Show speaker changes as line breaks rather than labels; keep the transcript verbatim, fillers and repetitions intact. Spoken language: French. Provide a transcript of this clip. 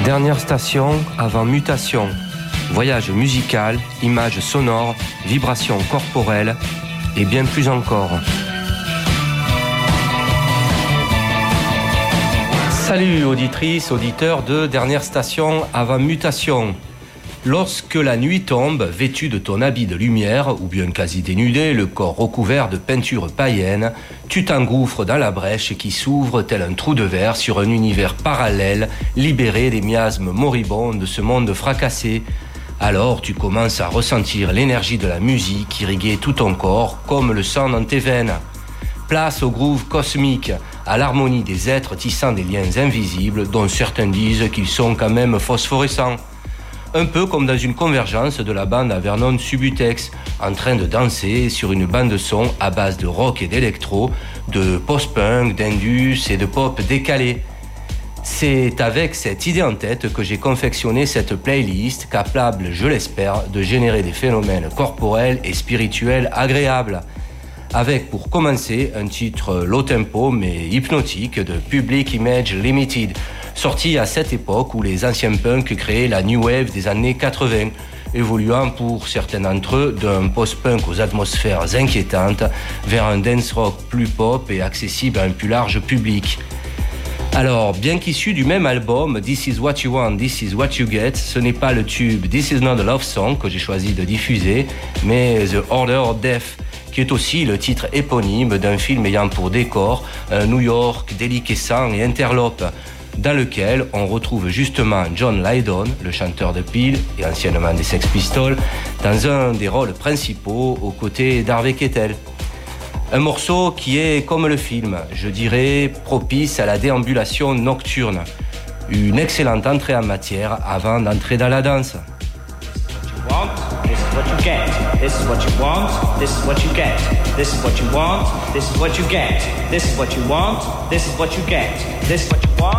Dernière station avant mutation. Voyage musical, images sonores, vibrations corporelles et bien plus encore. Salut auditrices, auditeurs de Dernière station avant mutation. Lorsque la nuit tombe, vêtu de ton habit de lumière, ou bien quasi dénudé, le corps recouvert de peinture païenne, tu t'engouffres dans la brèche qui s'ouvre tel un trou de verre sur un univers parallèle, libéré des miasmes moribonds de ce monde fracassé. Alors tu commences à ressentir l'énergie de la musique irriguer tout ton corps comme le sang dans tes veines. Place au groove cosmique, à l'harmonie des êtres tissant des liens invisibles dont certains disent qu'ils sont quand même phosphorescents. Un peu comme dans une convergence de la bande à Vernon Subutex, en train de danser sur une bande son à base de rock et d'électro, de post-punk, d'indus et de pop décalé. C'est avec cette idée en tête que j'ai confectionné cette playlist capable, je l'espère, de générer des phénomènes corporels et spirituels agréables. Avec pour commencer un titre low tempo mais hypnotique de Public Image Limited, sorti à cette époque où les anciens punks créaient la new wave des années quatre-vingts, évoluant pour certains d'entre eux d'un post-punk aux atmosphères inquiétantes vers un dance rock plus pop et accessible à un plus large public. Alors, bien qu'issu du même album This Is What You Want, This Is What You Get, ce n'est pas le tube This Is Not a Love Song que j'ai choisi de diffuser, mais The Order of Death, qui est aussi le titre éponyme d'un film ayant pour décor un New York déliquescent et interlope, dans lequel on retrouve justement John Lydon, le chanteur de Peel et anciennement des Sex Pistols, dans un des rôles principaux aux côtés d'Harvey Keitel. Un morceau qui est comme le film, je dirais propice à la déambulation nocturne. Une excellente entrée en matière avant d'entrer dans la danse.
This is what you get. This is what you want. This is what you get. This is what you want. This is what you get. This is what you want. This is what you get. This is what you want.